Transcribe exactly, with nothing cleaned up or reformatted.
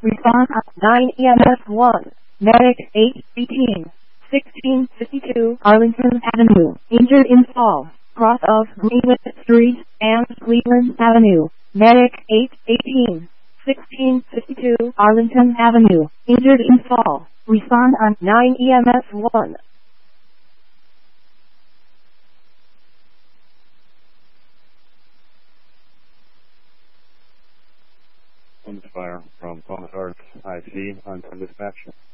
Response at nine E M S one. Medic eight eighteen. sixteen fifty-two Arlington Avenue. Injured in fall. Cross of Greenwich Street and Cleveland Avenue. Medic eight eighteen. sixteen fifty-two Arlington Avenue. Injured in fall. Respond on nine E M S one. Fire from Thomas Arts I C on dispatch.